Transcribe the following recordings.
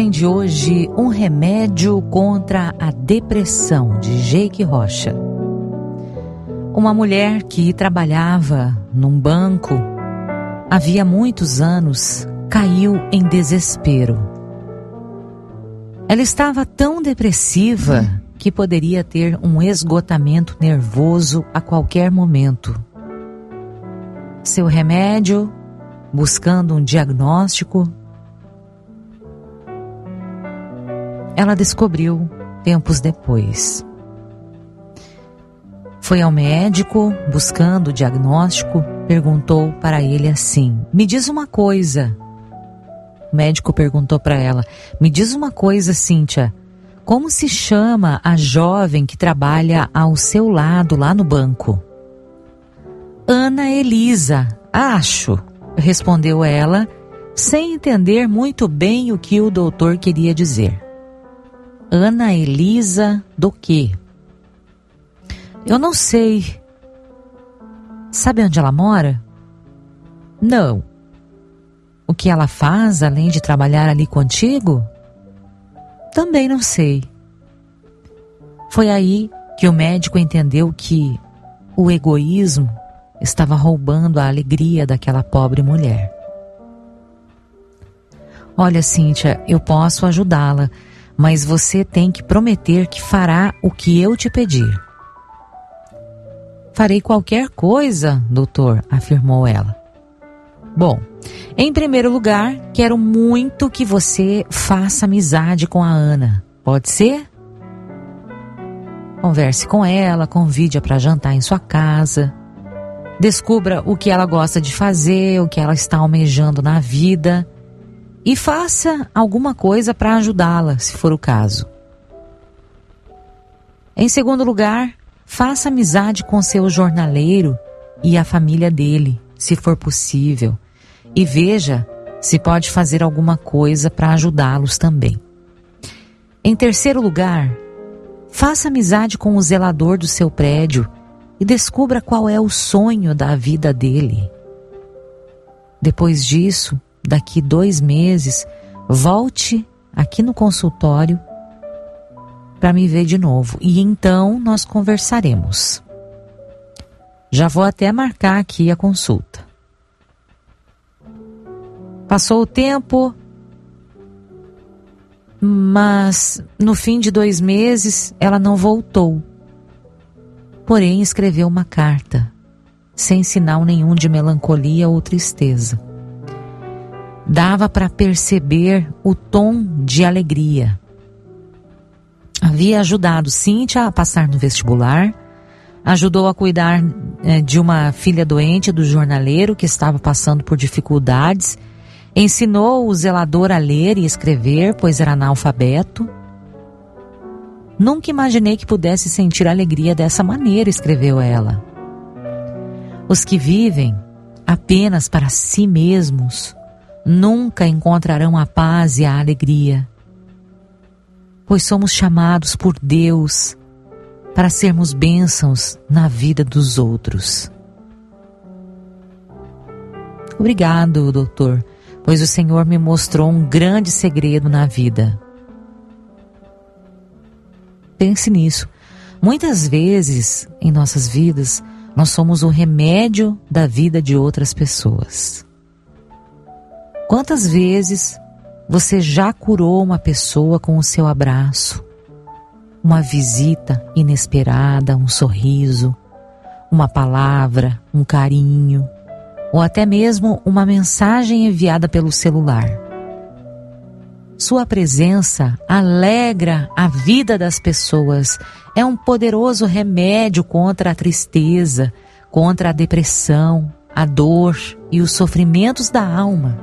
De hoje, um remédio contra a depressão, de Jeike Rocha. Uma mulher que trabalhava num banco havia muitos anos caiu em desespero. Ela estava tão depressiva que poderia ter um esgotamento nervoso a qualquer momento. Seu remédio, buscando um diagnóstico, ela descobriu tempos depois. Foi ao médico, buscando o diagnóstico, perguntou para ele assim: me diz uma coisa. O médico perguntou para ela: me diz uma coisa, Cíntia, como se chama a jovem que trabalha ao seu lado lá no banco? Ana Elisa, acho, respondeu ela, sem entender muito bem o que o doutor queria dizer. Ana Elisa do quê? Eu não sei. Sabe onde ela mora? Não. O que ela faz além de trabalhar ali contigo? Também não sei. Foi aí que o médico entendeu que o egoísmo estava roubando a alegria daquela pobre mulher. Olha, Cíntia, eu posso ajudá-la, mas você tem que prometer que fará o que eu te pedir. Farei qualquer coisa, doutor, afirmou ela. Bom, em primeiro lugar, quero muito que você faça amizade com a Ana. Pode ser? Converse com ela, convide-a para jantar em sua casa. Descubra o que ela gosta de fazer, o que ela está almejando na vida. E faça alguma coisa para ajudá-la, se for o caso. Em segundo lugar, faça amizade com seu jornaleiro e a família dele, se for possível. E veja se pode fazer alguma coisa para ajudá-los também. Em terceiro lugar, faça amizade com o zelador do seu prédio e descubra qual é o sonho da vida dele. Depois disso, daqui 2 meses, volte aqui no consultório para me ver de novo. E então nós conversaremos. Já vou até marcar aqui a consulta. Passou o tempo, mas no fim de 2 meses ela não voltou. Porém, escreveu uma carta, sem sinal nenhum de melancolia ou tristeza. Dava para perceber o tom de alegria. Havia ajudado Cíntia a passar no vestibular, ajudou a cuidar de uma filha doente do jornaleiro que estava passando por dificuldades, ensinou o zelador a ler e escrever, pois era analfabeto. Nunca imaginei que pudesse sentir alegria dessa maneira, escreveu ela. Os que vivem apenas para si mesmos nunca encontrarão a paz e a alegria, pois somos chamados por Deus para sermos bênçãos na vida dos outros. Obrigado, doutor, pois o Senhor me mostrou um grande segredo na vida. Pense nisso. Muitas vezes em nossas vidas, nós somos o remédio da vida de outras pessoas. Quantas vezes você já curou uma pessoa com o seu abraço, uma visita inesperada, um sorriso, uma palavra, um carinho, ou até mesmo uma mensagem enviada pelo celular? Sua presença alegra a vida das pessoas. É um poderoso remédio contra a tristeza, contra a depressão, a dor e os sofrimentos da alma.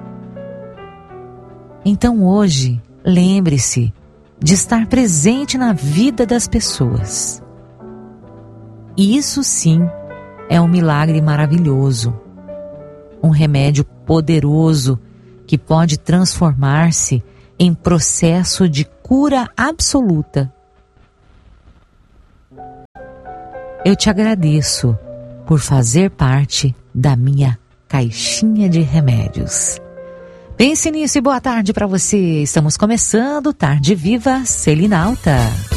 Então hoje, lembre-se de estar presente na vida das pessoas. Isso sim é um milagre maravilhoso, um remédio poderoso que pode transformar-se em processo de cura absoluta. Eu te agradeço por fazer parte da minha caixinha de remédios. Pense nisso e boa tarde para você. Estamos começando Tarde Viva Selinalta.